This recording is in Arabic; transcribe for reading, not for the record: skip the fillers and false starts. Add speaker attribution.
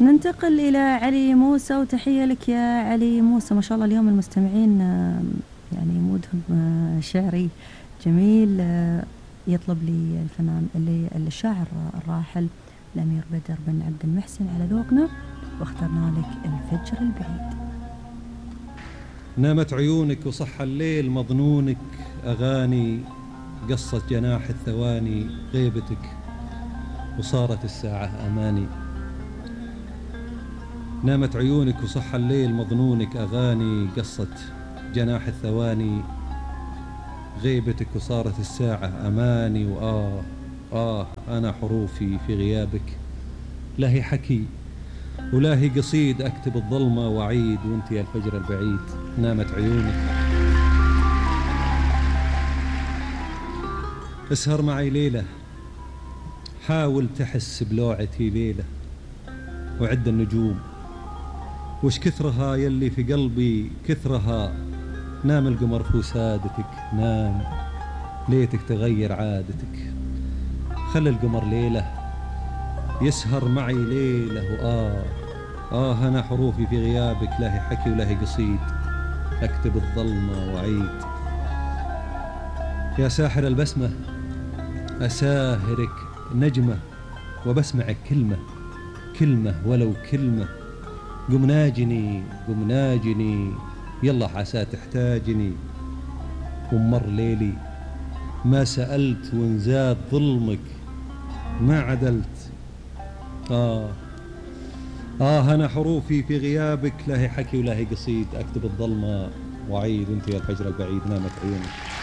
Speaker 1: ننتقل إلى علي موسى، وتحية لك يا علي موسى. ما شاء الله اليوم المستمعين يعني مودهم شعري جميل. يطلب لي الفنان الشاعر الراحل الأمير بدر بن عبد المحسن على ذوقنا، واخترنا لك الفجر البعيد.
Speaker 2: نامت عيونك وصح الليل مظنونك، أغاني قصت جناح الثواني غيبتك وصارت الساعة أماني. نامت عيونك وصح الليل مظنونك، أغاني قصت جناح الثواني غيبتك وصارت الساعة أماني. أنا حروفي في غيابك لا هي حكي ولا هي قصيد، أكتب الظلمة وأعيد وانت يا الفجر البعيد. نامت عيونك اسهر معي ليلة، حاول تحس بلوعتي ليلة، وعد النجوم وش كثرها يلي في قلبي كثرها. نام القمر في وسادتك، نام ليتك تغير عادتك. خلي القمر ليلة يسهر معي ليلة، أنا حروفي في غيابك لا هي حكي ولا هي قصيد، أكتب الظلمة وأعيد. يا ساحر البسمة أساهرك نجمة، وبسمعك كلمة كلمة ولو كلمة. قم ناجني قم ناجني يلا عسى تحتاجني. ومر ليلي ما سألت وانزاد ظلمك ما عدلت. أنا حروفي في غيابك لا هي حكي ولا هي قصيد، أكتب الظلمة وأعيد وانت يا الفجر البعيد. نامت عيونك.